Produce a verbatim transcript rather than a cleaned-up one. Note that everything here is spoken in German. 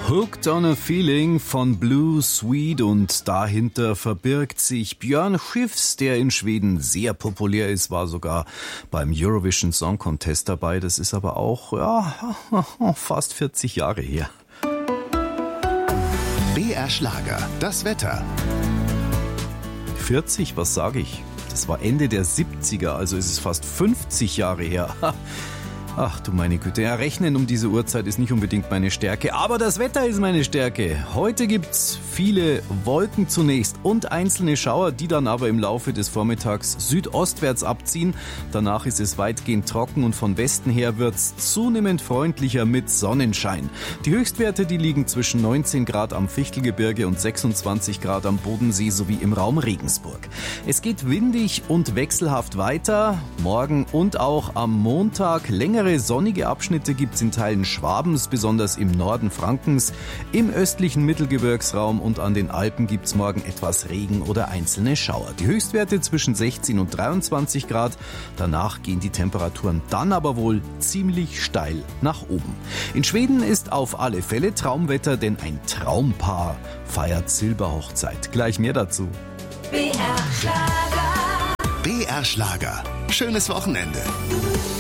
Hooked on a Feeling von Blue Sweet und dahinter verbirgt sich Björn Skifs, der in Schweden sehr populär ist, war sogar beim Eurovision Song Contest dabei. Das ist aber auch ja, fast vierzig Jahre her. B R Schlager, das Wetter. vierzig, was sage ich? Das war Ende der siebziger, also ist es fast fünfzig Jahre her. Ach du meine Güte, ja, rechnen um diese Uhrzeit ist nicht unbedingt meine Stärke, aber das Wetter ist meine Stärke. Heute gibt's viele Wolken zunächst und einzelne Schauer, die dann aber im Laufe des Vormittags südostwärts abziehen. Danach ist es weitgehend trocken und von Westen her wird's zunehmend freundlicher mit Sonnenschein. Die Höchstwerte, die liegen zwischen neunzehn Grad am Fichtelgebirge und sechsundzwanzig Grad am Bodensee sowie im Raum Regensburg. Es geht windig und wechselhaft weiter. Morgen und auch am Montag längere sonnige Abschnitte gibt es in Teilen Schwabens, besonders im Norden Frankens. Im östlichen Mittelgebirgsraum und an den Alpen gibt es morgen etwas Regen oder einzelne Schauer. Die Höchstwerte zwischen sechzehn und dreiundzwanzig Grad. Danach gehen die Temperaturen dann aber wohl ziemlich steil nach oben. In Schweden ist auf alle Fälle Traumwetter, denn ein Traumpaar feiert Silberhochzeit. Gleich mehr dazu. B R Schlager. B R Schlager. Schönes Wochenende.